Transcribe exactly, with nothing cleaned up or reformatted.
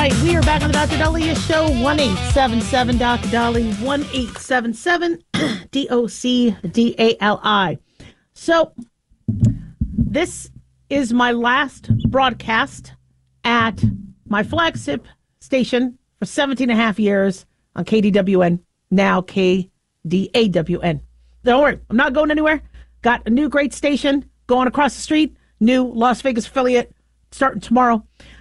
right, we are back on the Doctor Daliah Show. one eight seven seven Doctor Dolly, one eight seven seven D O C D A L I. So, this is my last broadcast at my flagship station for seventeen and a half years on K D W N, now K D A W N. Don't worry, I'm not going anywhere. Got a new great station going across the street, new Las Vegas affiliate starting tomorrow.